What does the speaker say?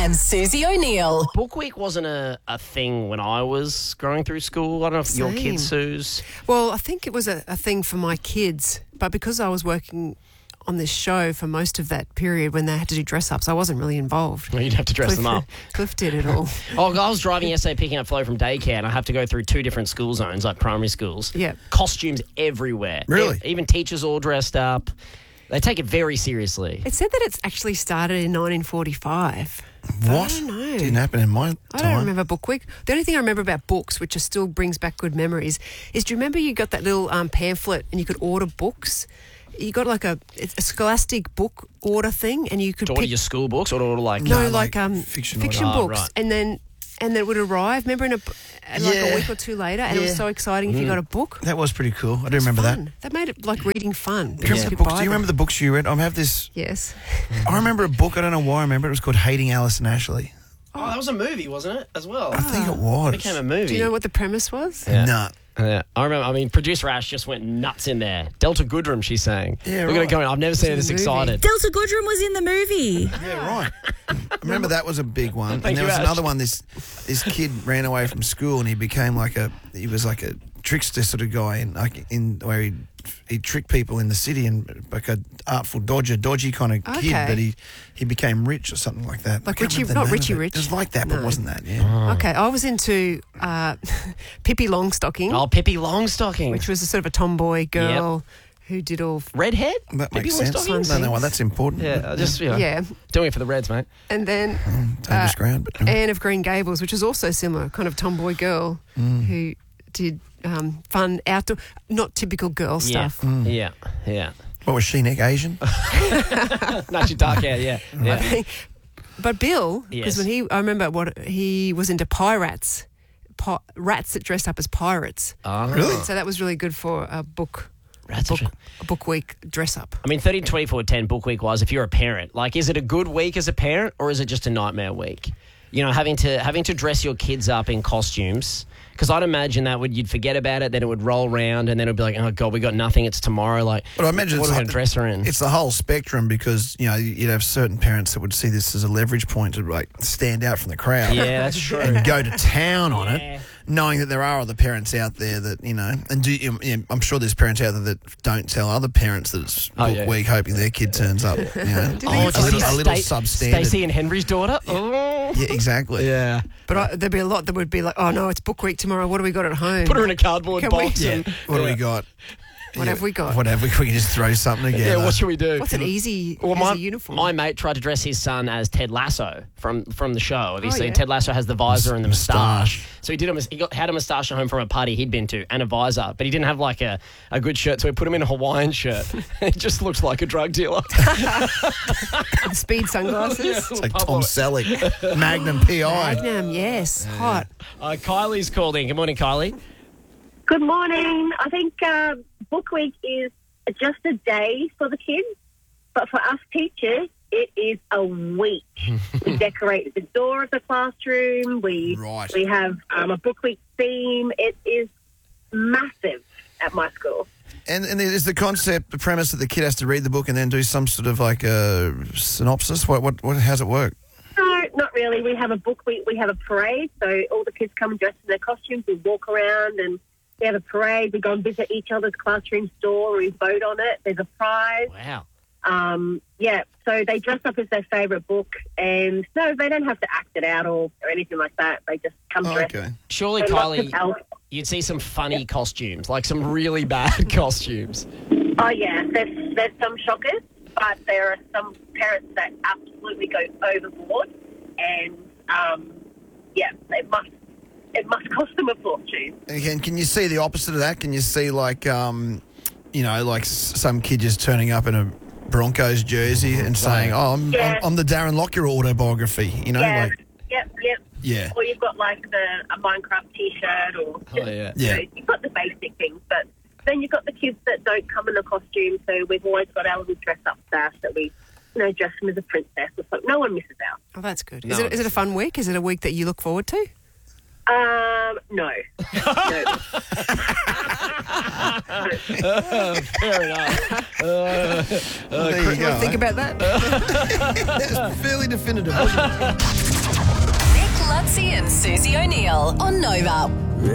and Susie O'Neill. Book week wasn't a thing when I was growing through school. I don't know if your kids, Suze. Well, I think it was a thing for my kids, but because I was working on this show for most of that period when they had to do dress-ups, I wasn't really involved. Well, you'd have to dress them up. Cliff did it all. Oh, I was driving yesterday picking up Flo from daycare, and I have to go through 2 different school zones, like primary schools. Yeah. Costumes everywhere. Really? Even teachers all dressed up. They take it very seriously. It said that it's actually started in 1945. What? I don't know. Didn't happen in my time. I don't remember Book Week. The only thing I remember about books, which still brings back good memories, is do you remember you got that little pamphlet and you could order books? You got like a scholastic book order thing, and you could To order pick your school books or to order like... no, like fiction fiction books, right. and then it would arrive. Remember, in a week or two later, and it was so exciting if you got a book. That was pretty cool. I do remember that. That made it like reading fun. Do you remember the books? Do you remember the books you read? I have this. Yes. I remember a book. I don't know why I remember it. It was called Hating Alice and Ashley. Oh, that was a movie, wasn't it, as well? I think it was. It became a movie. Do you know what the premise was? Yeah. Nah. Yeah, I remember. I mean, producer Ash just went nuts in there. Delta Goodrem, she's saying. Yeah, Look at right. it going. I've never seen her this movie. excited. Delta Goodrem was in the movie. Yeah, right. I remember that was a big one. Thank And there you, was Ash. another one. This kid ran away from school and he became like a trickster sort of guy where he'd trick people in the city and like a artful dodgy kind of kid, Okay. but he became rich or something like that. Like I can't Richie- remember the not name Richie of it. Rich. It was like that, but No. wasn't that? Yeah. Okay, I was into Pippi Longstocking, Oh, Pippi Longstocking. which was a sort of a tomboy girl who did all. Redhead? That Pippi makes sense. Longstockings? No, well, that's important. Yeah, just, Yeah, doing it for the Reds, mate. and then Dangerous ground, but Anne of Green Gables, which was also similar, kind of tomboy girl who did fun outdoor, not typical girl stuff. Yeah. what was she, Nick? Asian? No, she's dark hair, yeah. But Bill, because Yes. I remember he was into pirates, rats that dressed up as pirates. Oh. Really? So that was really good for a book. Rats a are book, a book week dress up. I mean, 13, 24, 10 book week wise, if you're a parent, like, is it a good week as a parent or is it just a nightmare week? You know, having to dress your kids up in costumes. Because I'd imagine that you'd forget about it, then it would roll around, and then it'd be like, oh, God, we got nothing, it's tomorrow. Like, But I imagine what it's are we like going to dress her in? It's the whole spectrum because, you know, you'd have certain parents that would see this as a leverage point to, like, stand out from the crowd. Yeah, that's true. And go to town on Yeah. it, knowing that there are other parents out there that, you know, and I'm sure there's parents out there that don't tell other parents that it's book week hoping their kid turns up, you know. Oh, a little substandard. Stacey and Henry's daughter? Oh. Yeah, exactly. Yeah. But there'd be a lot that would be like, oh no, it's book week tomorrow. What do we got at home? Put her in a cardboard Can we- box. Yeah. And, What do we got? What have we got? Whatever. We can just throw something together. Yeah, what should we do? What's an easy uniform? My mate tried to dress his son as Ted Lasso from the show. Have you seen? yeah. Ted Lasso has the visor and the moustache. Moustache. So had a moustache at home from a party he'd been to and a visor, but he didn't have like a good shirt, so he put him in a Hawaiian shirt. It just looks like a drug dealer. With speed sunglasses. It's like Tom Selleck, Magnum PI. Magnum, yes, hot. Kylie's called in. Good morning, Kylie. Good morning. I think book week is just a day for the kids, but for us teachers, it is a week. We decorate the door of the classroom. We have a book week theme. It is massive at my school. And is the concept, the premise that the kid has to read the book and then do some sort of like a synopsis? How's it work? No, not really. We have a book week. We have a parade, so all the kids come dressed in their costumes. We walk around and we have a parade. We go and visit each other's classroom store. We vote on it. There's a prize. Wow. So they dress up as their favourite book, and no, they don't have to act it out or anything like that. They just come dressed. Okay. Surely, So lots of Kylie, elf. you'd see some funny costumes, like some really bad costumes. Oh, yeah, there's some shockers, but there are some parents that absolutely go overboard, and, it must cost them a fortune. Again, can you see the opposite of that? Can you see like, some kid just turning up in a Broncos jersey and saying, "Oh, I'm the Darren Lockyer autobiography," you know? Yeah, Like, yep. yeah. Or you've got like a Minecraft T-shirt, or just, yeah. you know, you've got the basic things, but then you've got the kids that don't come in a costume. So we've always got our little dress-up staff that we, dress them as a princess or something. No one misses out. Oh, that's good. No, Is it a fun week? Is it a week that you look forward to? No. No. Fair enough. There you go. Think about that. That's fairly definitive, wasn't it? Nick Lutzi and Susie O'Neill on Nova.